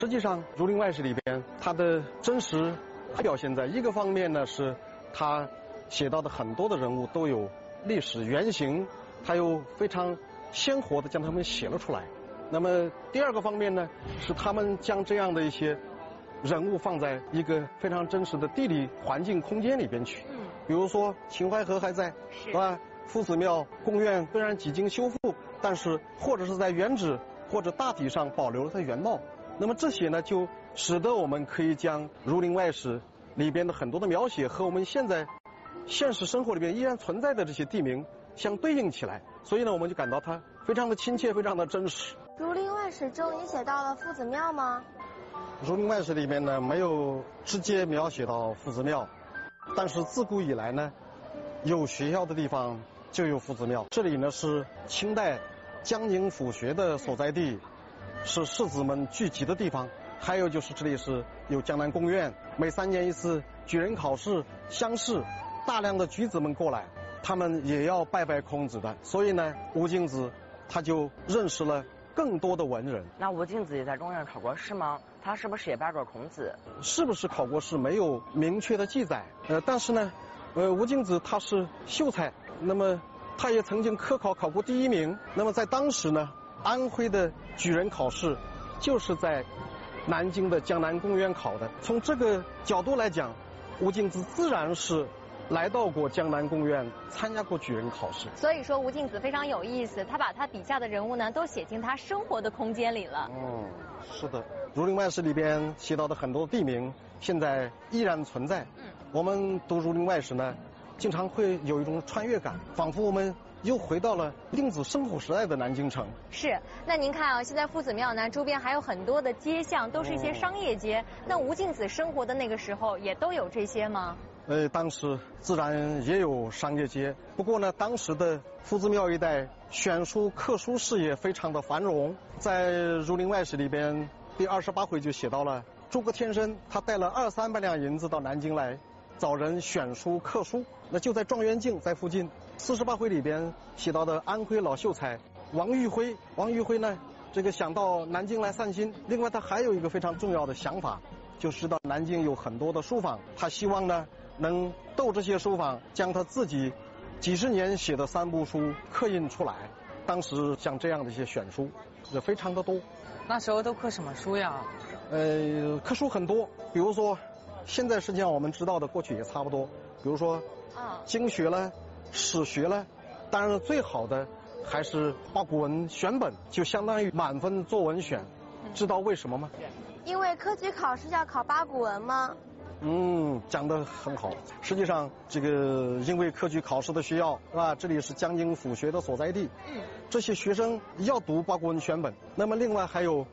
实际上，《儒林外史》里边它的真实表现在一个方面呢，是它写到的很多的人物都有历史原型，它又非常鲜活的将他们写了出来。那么第二个方面呢，是他们将这样的一些人物放在一个非常真实的地理环境空间里边去。比如说秦淮河还在，是吧？夫子庙宫苑虽然几经修复，但是或者是在原址或者大体上保留了它原貌。那么这些呢，就使得我们可以将《儒林外史》里边的很多的描写和我们现在现实生活里边依然存在的这些地名相对应起来，所以呢，我们就感到它非常的亲切，非常的真实。 《儒林外史》中也写到了夫子庙吗？ 《儒林外史》里面呢，没有直接描写到夫子庙，但是自古以来呢，有学校的地方就有夫子庙。这里呢是清代江宁府学的所在地，是士子们聚集的地方。还有就是这里是有江南贡院，每3年一次举人考试乡试，大量的举子们过来，他们也要拜拜孔子的。所以呢，吴敬梓他就认识了更多的文人。 那吴敬梓也在中院考过试吗？他是不是也拜过孔子？ 是不是考过试没有明确的记载，但是呢，吴敬梓他是秀才，那么他也曾经科考考过第1名。那么在当时呢，安徽的举人考试就是在南京的江南贡院考的。从这个角度来讲，吴敬梓自然是来到过江南贡院，参加过举人考试。 所以说吴敬梓非常有意思，他把他笔下的人物呢都写进他生活的空间里了。 是的，《儒林外史》里边写到的很多地名现在依然存在。我们读《儒林外史》呢，经常会有一种穿越感，仿佛我们又回到了令子生活时代的南京城。 是，那您看啊，现在夫子庙呢周边还有很多的街巷，都是一些商业街。那吴敬梓生活的那个时候也都有这些吗？ 当时自然也有商业街，不过呢，当时的夫子庙一带选书刻书事业非常的繁荣。在《儒林外史》里边第28回就写到了诸葛天生，他带了200-300两银子到南京来找人选书刻书，那就在状元境在附近。48回里边写到的安徽老秀才王玉辉，王玉辉呢，这个想到南京来散心。另外他还有一个非常重要的想法，就是到南京有很多的书坊，他希望呢能逗这些书坊将他自己几十年写的3部书刻印出来。当时像这样的一些选书也非常的多。 那时候都刻什么书呀？ 刻书很多，比如说现在实际上我们知道的过去也差不多，比如说经学了史学了，当然最好的还是八股文选本，就相当于满分作文选。知道为什么吗？ 因为科举考试要考八股文吗？ 讲得很好。实际上这个因为科举考试的需要，是吧？这里是江宁府学的所在地，这些学生要读八股文选本。那么另外还有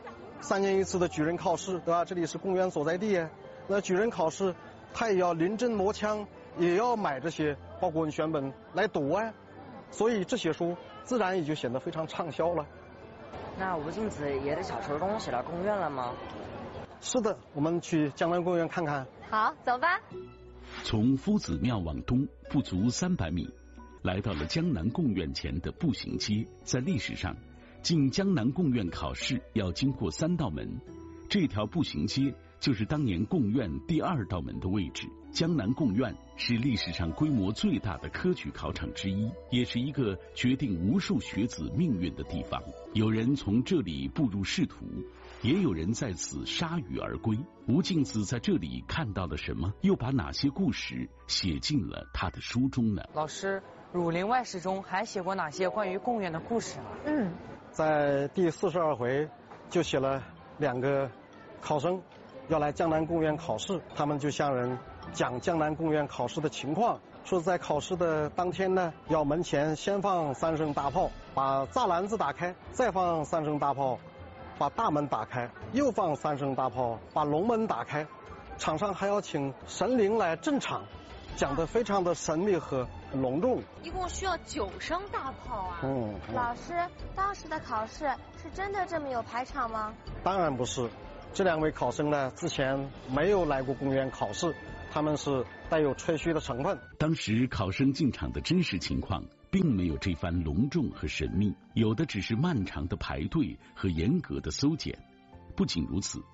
3年一次的举人考试，对吧？这里是贡院所在地，那举人考试他也要临阵磨枪，也要买这些八股文选本来读啊，所以这些书自然也就显得非常畅销了。 那吴敬梓也在小说中写到贡院了吗？ 是的，我们去江南贡院看看。 好，走吧。 从夫子庙往东不足300米，来到了江南贡院前的步行街。在历史上，进江南贡院考试要经过3道门，这条步行街就是当年贡院第2道门的位置。江南贡院是历史上规模最大的科举考场之一，也是一个决定无数学子命运的地方。有人从这里步入仕途，也有人在此铩羽而归。吴敬梓在这里看到了什么？又把哪些故事写进了他的书中呢？ 老师，《儒林外史》中还写过哪些关于贡院的故事呢？ 在第42回就写了2个考生要来江南贡院考试，他们就向人讲江南贡院考试的情况，说在考试的当天呢，要门前先放3声大炮，把栅栏子打开，再放3声大炮，把大门打开，又放3声大炮，把龙门打开，场上还要请神灵来镇场，讲得非常的神秘和隆重。 一共需要9声大炮啊！老师，当时的考试是真的这么有排场吗？ 当然不是，这2位考生呢，之前没有来过贡院考试，他们是带有吹嘘的成分。 当时考生进场的真实情况并没有这番隆重和神秘，有的只是漫长的排队和严格的搜检。 不仅如此，